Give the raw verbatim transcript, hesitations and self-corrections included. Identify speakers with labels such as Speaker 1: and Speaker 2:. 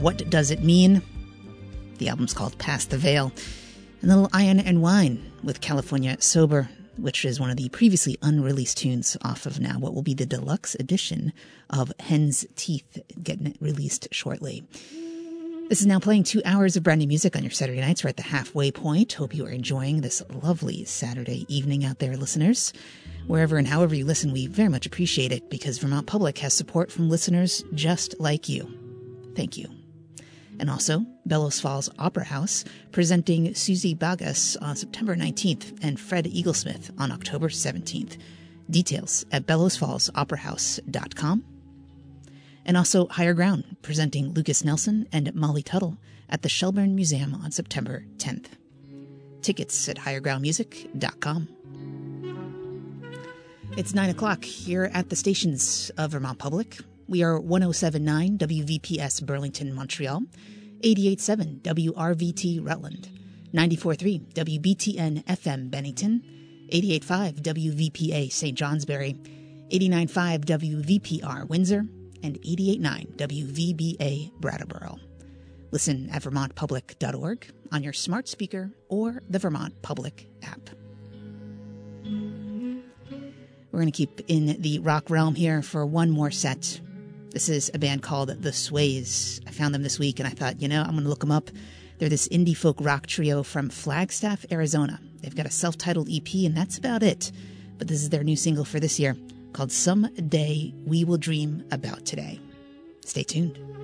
Speaker 1: What Does It Mean? The album's called Past the Veil. And Little Iron and Wine with California Sober, which is one of the previously unreleased tunes off of now what will be the deluxe edition of Hen's Teeth, getting released shortly. This is now playing two hours of brand new music on your Saturday nights. We're at the halfway point. Hope you are enjoying this lovely Saturday evening out there, listeners. Wherever and however you listen, we very much appreciate it because Vermont Public has support from listeners just like you. Thank you. And also, Bellows Falls Opera House presenting Susie Bagas on September nineteenth and Fred Eaglesmith on October seventeenth. Details at bellows falls opera house dot com. And also Higher Ground, presenting Lucas Nelson and Molly Tuttle at the Shelburne Museum on September tenth. Tickets at higher ground music dot com. It's nine o'clock here at the stations of Vermont Public. We are one oh seven point nine W V P S Burlington, Montreal, eighty-eight point seven W R V T Rutland, ninety-four point three W B T N F M Bennington, eighty-eight point five W V P A Saint Johnsbury, eighty-nine point five W V P R Windsor, and eighty-eight point nine W V B A Brattleboro. Listen at vermont public dot org on your smart speaker or the Vermont Public app. We're going to keep in the rock realm here for one more set. This is a band called The Sways. I found them this week and I thought, you know, I'm going to look them up. They're this indie folk rock trio from Flagstaff, Arizona. They've got a self-titled E P and that's about it. But this is their new single for this year called Someday We Will Dream About Today. Stay tuned.